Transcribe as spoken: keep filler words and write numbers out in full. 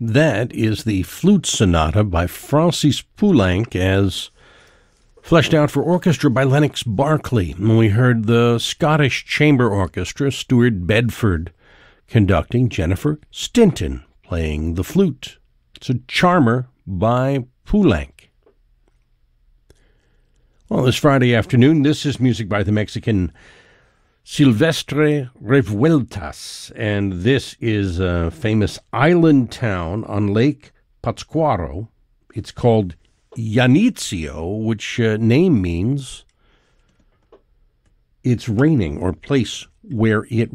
That is the Flute Sonata by Francis Poulenc, as fleshed out for orchestra by Lennox Berkeley. And we heard the Scottish Chamber Orchestra, Stuart Bedford conducting, Jennifer Stinton playing the flute. It's a charmer by Poulenc. Well, this Friday afternoon, this is music by the Mexican Silvestre Revueltas, and this is a famous island town on Lake Pátzcuaro. It's called Janitzio, which uh, name means it's raining, or place where it